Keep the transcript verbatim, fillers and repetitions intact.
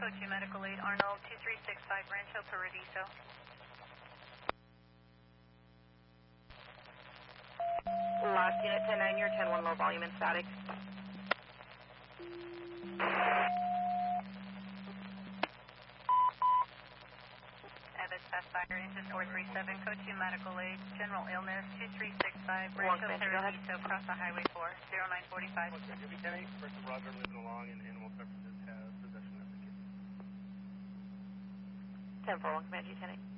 Code two Medical Aid, Arnold, two three six five, Rancho Paradiso. Last unit, ten nine, you're ten one, low volume and static. Abbott Sapphire, engine four three seven, Code two Medical Aid, general illness, two three six five, Rancho Paradiso, cross the Highway four, zero nine forty-five. Okay, J B ten eight, first Roger, moving along, and animal preferences has possession of the kid. ten four one, Command G ten eight.